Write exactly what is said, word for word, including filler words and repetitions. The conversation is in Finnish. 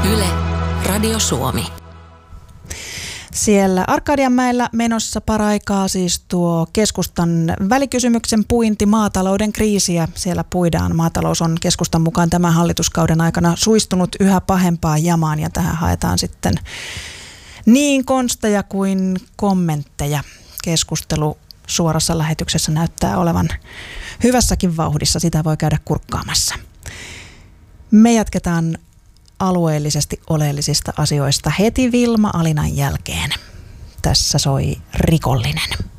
Yle, Radio Suomi. Siellä Arkadianmäellä menossa paraikaa siis tuo keskustan välikysymyksen puinti maatalouden kriisiä. Siellä puidaan. Maatalous on keskustan mukaan tämän hallituskauden aikana suistunut yhä pahempaan jamaan ja tähän haetaan sitten niin konsteja kuin kommentteja. Keskustelu suorassa lähetyksessä näyttää olevan hyvässäkin vauhdissa. Sitä voi käydä kurkkaamassa. Me jatketaan alueellisesti oleellisista asioista heti Vilma Alinan jälkeen. Tässä soi Rikollinen.